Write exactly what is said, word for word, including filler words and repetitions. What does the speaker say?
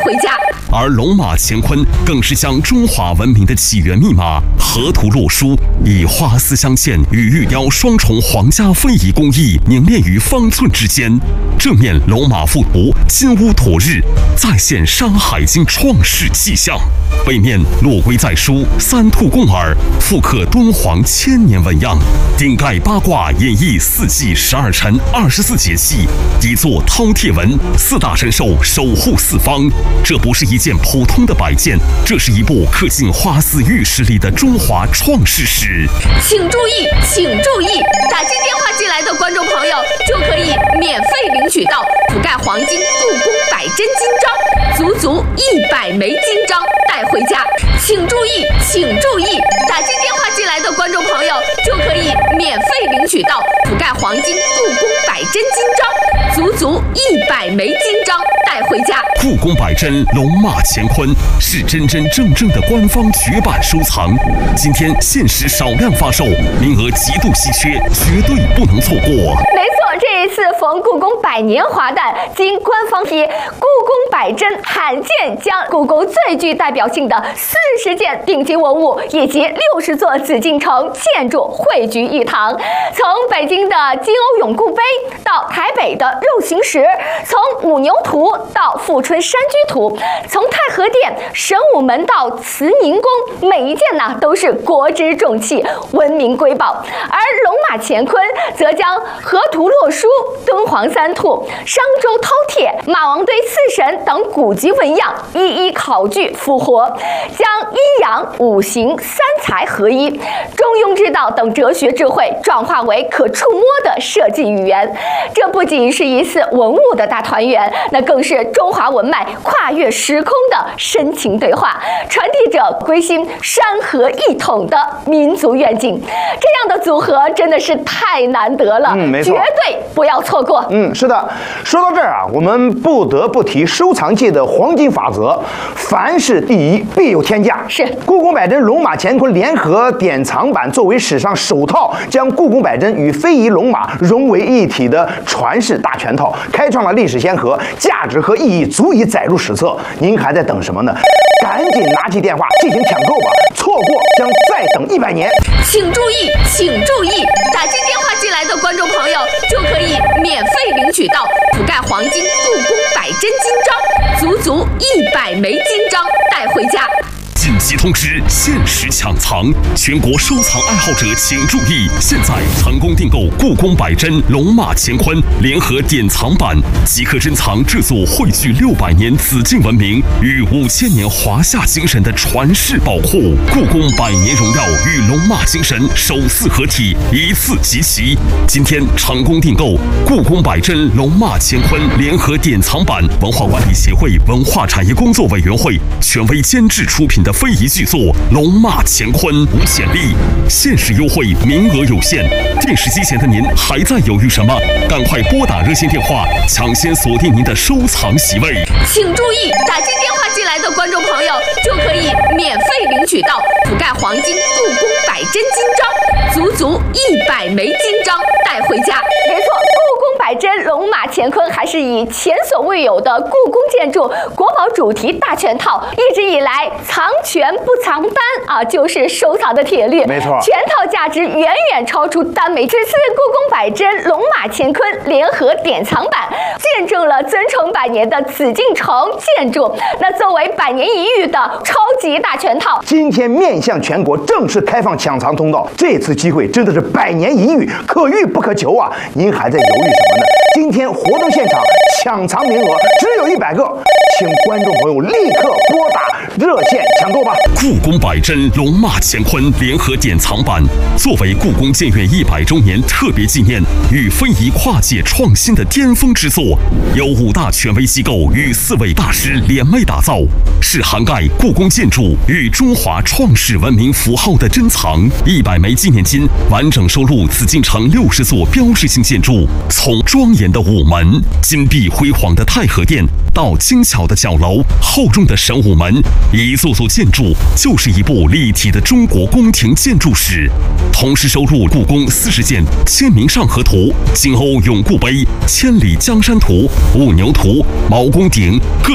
回家。 而龙马乾坤更是将中华文明的起源密码河图洛书，以花丝镶嵌与玉雕双重皇家非遗工艺凝练于方寸之间。正面龙马附图金乌妥日，再现《山海经》创世气象；背面落龟在书，三兔共耳，复刻敦煌千年纹样。顶盖八卦演绎四季十二辰二十四节气，底座饕餮纹，四大神兽守护四方。这不是一件普通的摆件，这是一部刻进花丝玉石里的中华创世史。 请注意，请注意，打进电话进来的观众朋友就可以免费领取到覆盖黄金故宫百珍金章，足足一百枚金章带回家。请注意，请注意，打进电话进来的观众朋友就可以免费领取到覆盖黄金故宫百珍金章，足足一百枚金章带回家。 故宫百珍龙马乾坤是真真正正的官方绝版收藏，今天限时少量发售，名额极度稀缺，绝对不能错过。 没错，这一次逢故宫百年华诞，经官方批，故宫百珍罕见将故宫最具代表性的四十件顶级文物以及六十座紫禁城建筑汇聚一堂。从北京的金瓯永固碑到台北的肉形石，从五牛图到富春山居图，从太和殿、神武门到慈宁宫，每一件呢都是国之重器，文明瑰宝。而龙马乾坤则将河图洛书、敦煌三兔、商周饕餮、马王堆四神等古籍纹样一一考据复活，将阴阳、五行、三才合一、中庸之道等哲学智慧转化为可触摸的设计语言。这不仅是一次文物的大团圆，那更是中华文脉跨越时空的深情对话，传递着归心山河一统的民族愿景。这样的组合真的是太难得了， 嗯，没错， 绝对不要错过。 嗯，是的。说到这儿啊，我们不得不提收藏界的黄金法则：凡事第一，必有天价。 是故宫百珍龙马乾坤联合典藏版作为史上首套将故宫百珍与非遗龙马融为一体的传世大全套，开创了历史先河，价值和意义足以载入史册。您还在等什么呢？赶紧拿起电话进行抢购吧，错过将再等一百年。 请注意，请注意，打进电话进来的观众朋友就可以免费领取到覆盖黄金故宫百珍金章，足足一百枚金章带回家。 紧急通知：限时抢藏，全国收藏爱好者请注意！现在成功订购故宫百珍龙马乾坤联合典藏版，即可珍藏这座汇聚六百年紫禁文明与五千年华夏精神的传世宝库。故宫百年荣耀与龙马精神首次合体，一次集齐。今天成功订购故宫百珍龙马乾坤联合典藏版，文化管理协会文化产业工作委员会权威监制出品的非遗巨作《龙马乾坤》无潜力，限时优惠，名额有限。电视机前的您还在犹豫什么？赶快拨打热线电话，抢先锁定您的收藏席位。 请注意，打进电话进来的观众朋友就可以免费领取到覆盖黄金故宫百珍金章，足足一百枚金章带回家。没错，故宫百珍龙马乾坤还是以前所未有的故宫建筑国宝主题大全套，一直以来藏全不藏单啊，就是收藏的铁律。 没错， 全套价值远远超出单枚。这次故宫百珍龙马乾坤联合典藏版，见证了尊崇百年的紫禁城建筑。那作为百年一遇的超级大全套， 今天面向全国正式开放抢藏通道，这次机会真的是百年一遇，可遇不可求啊！您还在犹豫什么呢？今天活动现场抢藏名额只有一百个，请观众朋友立刻拨打热线抢购吧！ 故宫百珍龙马乾坤联合典藏版，作为故宫建院一百周年特别纪念与非遗跨界创新的巅峰之作，由五大权威机构与四位大师联袂打造，是涵盖故宫建筑与中华创世文明符号的珍藏。一百枚纪念金完整收录紫禁城六十座标志性建筑，从庄严的午门、金碧辉煌的太和殿到精巧的角楼、厚重的神武门，一座座建筑就是一部立体的中国宫廷建筑史。同时收录故宫四十件《清明上河图》、金瓯永固碑、千里江山图、五牛图、毛公鼎各